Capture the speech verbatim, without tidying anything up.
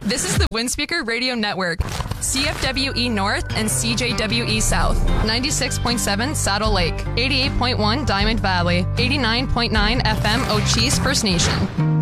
This is the Windspeaker Radio Network, C F W E North and C J W E South, ninety-six point seven Saddle Lake, eighty-eight point one Diamond Valley, eighty-nine point nine F M Ochese First Nation.